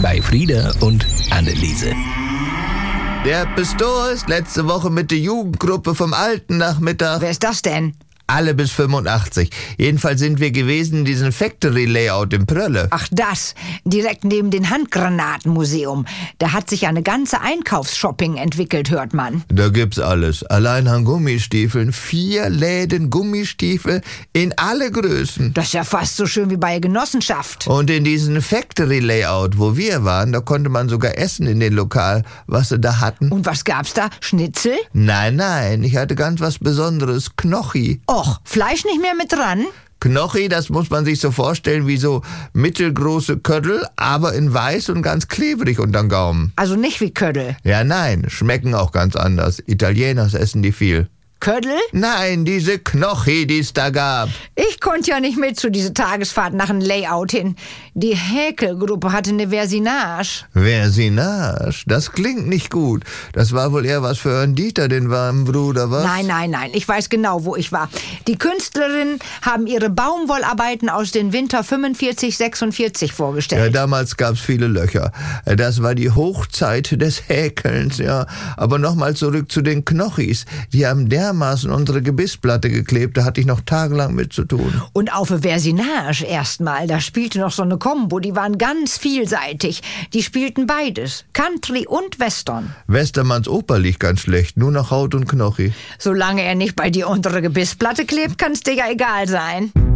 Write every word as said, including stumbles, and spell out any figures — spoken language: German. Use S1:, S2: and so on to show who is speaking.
S1: bei Frieda und Anneliese.
S2: Der Pistor ist letzte Woche mit der Jugendgruppe vom Alten Nachmittag.
S3: Wer ist das denn?
S2: Alle bis fünfundachtzig. Jedenfalls sind wir gewesen in diesem Factory-Layout in Prölle.
S3: Ach das, direkt neben dem Handgranatenmuseum. Da hat sich eine ganze Einkaufsshopping entwickelt, hört man.
S2: Da gibt's alles. Allein an Gummistiefeln. Vier Läden Gummistiefel in alle Größen.
S3: Das ist ja fast so schön wie bei Genossenschaft.
S2: Und in diesem Factory-Layout, wo wir waren, da konnte man sogar essen in den Lokal, was sie da hatten.
S3: Und was gab's da? Schnitzel?
S2: Nein, nein, ich hatte ganz was Besonderes. Knochi.
S3: Och, Fleisch nicht mehr mit dran?
S2: Knochi, das muss man sich so vorstellen wie so mittelgroße Köttel, aber in weiß und ganz klebrig unterm Gaumen.
S3: Also nicht wie Ködel.
S2: Ja, nein, schmecken auch ganz anders. Italieners essen die viel.
S3: Ködel?
S2: Nein, diese Knochi, die es da gab.
S3: Ich konnte ja nicht mit zu dieser Tagesfahrt nach einem Layout hin. Die Häkelgruppe hatte eine Versinage.
S2: Versinage? Das klingt nicht gut. Das war wohl eher was für einen Dieter, den warmen Bruder, was?
S3: Nein, nein, nein, ich weiß genau, wo ich war. Die Künstlerinnen haben ihre Baumwollarbeiten aus den Winter fünfundvierzig, sechsundvierzig
S2: Ja,
S3: vorgestellt.
S2: damals gab's viele Löcher. Das war die Hochzeit des Häkelns, ja. Aber nochmal zurück zu den Knochis. Die haben dermaßen unsere Gebissplatte geklebt, da hatte ich noch tagelang mit zu tun.
S3: Und auf der Versinage erstmal, da spielte noch so eine Kombo, die waren ganz vielseitig. Die spielten beides, Country und Western.
S2: Westermanns Oper liegt ganz schlecht, nur noch Haut und Knochi.
S3: Solange er nicht bei dir unter der Gebissplatte klebt, kann's dir ja egal sein.